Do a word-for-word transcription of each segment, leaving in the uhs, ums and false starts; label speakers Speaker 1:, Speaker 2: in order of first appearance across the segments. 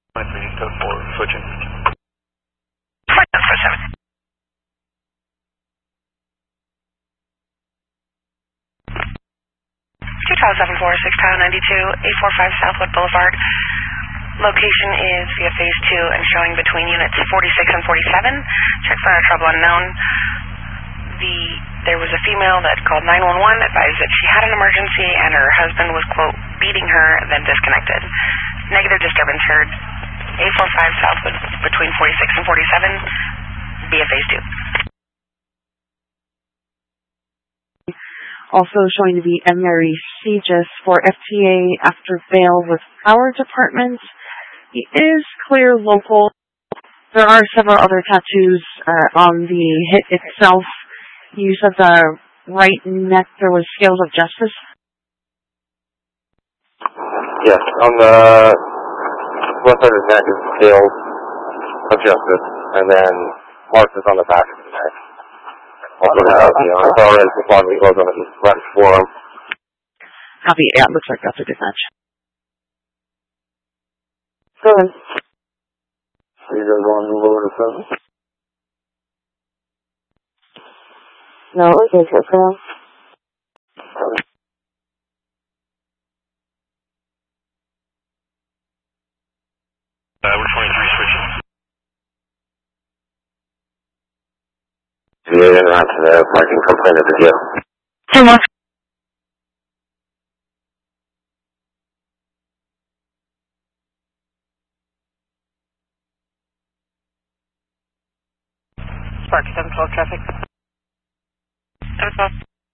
Speaker 1: three to four, switching.
Speaker 2: two Tower seven four, six Tower ninety-two, eight four five Southwood Boulevard. Location is via phase two and showing between units forty-six and forty-seven. Check for a trouble unknown. The There was a female that called nine one one, advised that she had an emergency and her husband was, quote, beating her, then disconnected. Negative disturbance heard. eight four five Southwood between forty-six and forty-seven via phase two.
Speaker 3: Also showing to be Emery Segis for F T A after bail with Power Department. He is clear local. There are several other tattoos uh, on the hit itself. You said the right neck there was Scales of Justice?
Speaker 4: Yes, on the left side of his neck is Scales of Justice, and then Marks is on the back of his neck. Also have, you know, it's already the bottom goes on his left forearm.
Speaker 3: Copy, yeah, it looks like that's a good match.
Speaker 4: Go ahead. So you guys want to move over to seven?
Speaker 3: No, it's okay for now.
Speaker 1: Uh, we're twenty-three switching.
Speaker 4: Do you interact with the parking complaint of the deal?
Speaker 3: Hey, Mark.
Speaker 2: Spark seven twelve traffic. seven twelve.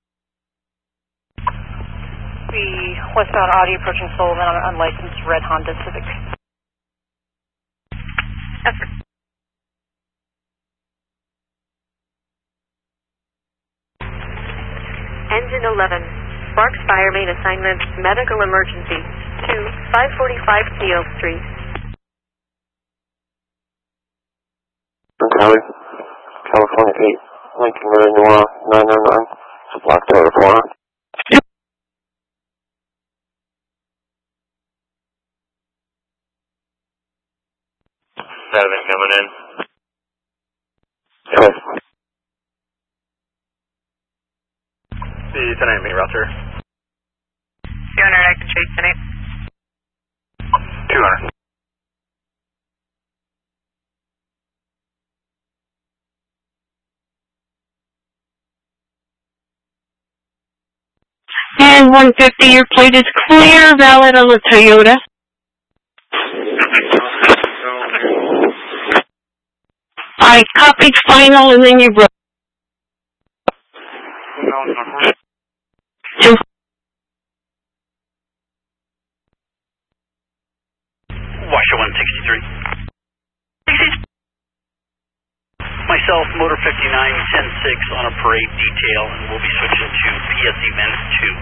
Speaker 2: The westbound Audi approaching Sullivan on an unlicensed red Honda Civic. Yes, sir.
Speaker 5: Engine eleven, Sparks Fire Main Assignment, Medical Emergency, to five forty-five Theo Street.
Speaker 4: Cali, California eight, Lincoln Renoir nine nine nine, it's a black Toyota Corner.
Speaker 1: Seven coming in.
Speaker 4: Yes.
Speaker 1: The ten eight route, sir.
Speaker 2: two hundred active street tonight.
Speaker 1: two hundred.
Speaker 3: And one fifty, your plate is clear, valid on the Toyota. I copied final and then you broke. Two.
Speaker 6: Washer one sixty-three. Myself, Motor fifty-nine, ten six on a parade detail, and we'll be switching to P S Event two.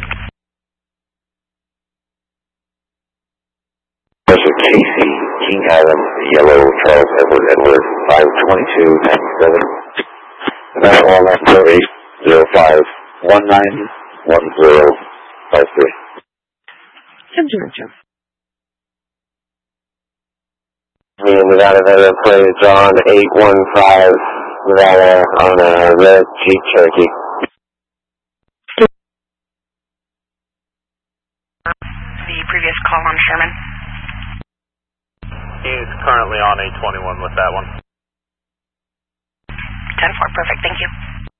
Speaker 4: Officer Casey, King Adam, Yellow, Charles Edward, Edward, five twenty-two ninety-seven. National on that eight zero five one nine one zero five three.
Speaker 3: Georgia.
Speaker 4: Me and Nevada Nevada play John eight one five Nevada on a red Jeep Cherokee.
Speaker 2: The previous call on Sherman.
Speaker 1: He's currently on eight twenty-one with that one.
Speaker 2: ten four, perfect, thank you.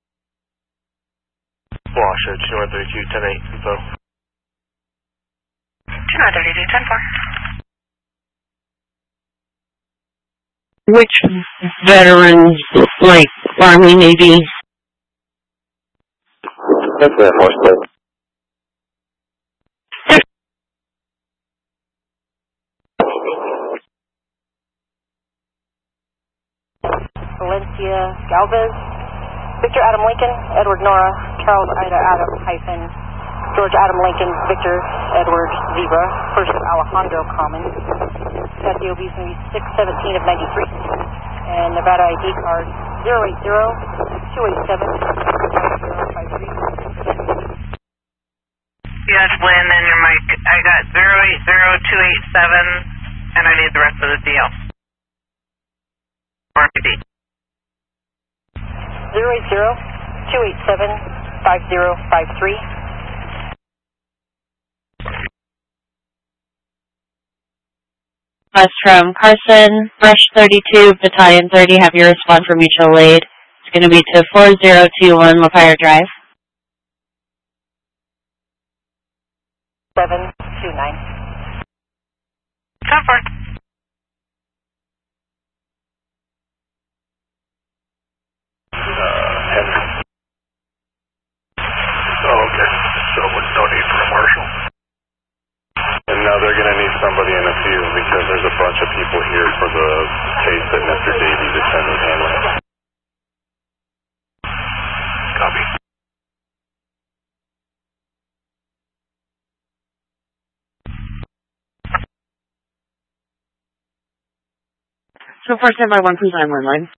Speaker 1: Washer, two nine three two, ten eight, info.
Speaker 2: two nine three two, ten four.
Speaker 3: Which veterans, like Army, Navy?
Speaker 4: That's the Air Force plate.
Speaker 5: Valencia Galvez, Victor Adam Lincoln, Edward Nora, Charles Ida Adam hyphen, George Adam Lincoln, Victor Edward Zebra, First Alejandro Common. Got the O B is going to be six seventeen of ninety-three. And Nevada I D card zero eight zero two eight seven five zero five three.
Speaker 2: Yes, Lynn, and your mic. I got zero eight zero two eight seven And I need the rest of the deal. R P D.
Speaker 5: zero eight zero, two eight seven, five zero five three.
Speaker 7: Request from Carson, Rush thirty-two, Battalion thirty, have you respond for mutual aid. It's going to be to four zero two one Lapire Drive.
Speaker 5: seven two nine.
Speaker 2: Come forth.
Speaker 1: Uh, Henry. Oh, okay. So no need for a marshal. And now they're going to need somebody in a few because there's a bunch of people here for the case that Mister Davies is sending handling. Copy.
Speaker 3: So far, stand by one, please, I'm one line.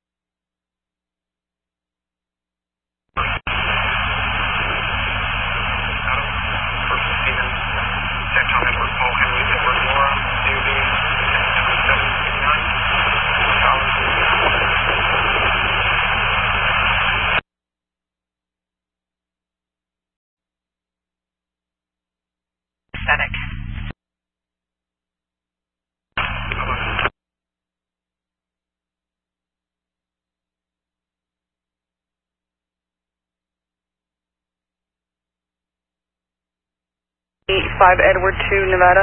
Speaker 2: Pathetic.
Speaker 5: five Edward two, Nevada.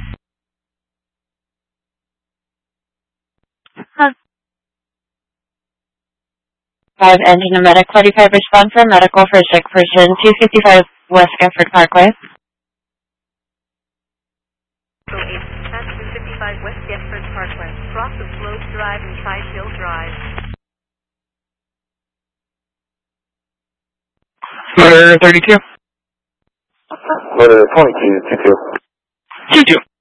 Speaker 7: five engine and medic, forty-five respond for medical for sick person, two fifty-five West Gifford Parkway.
Speaker 8: two fifty-five West Gifford Parkway. Cross the Slope Drive and Side Hill Drive.
Speaker 4: Motor thirty-two. Motor twenty-two, two two.
Speaker 9: two two.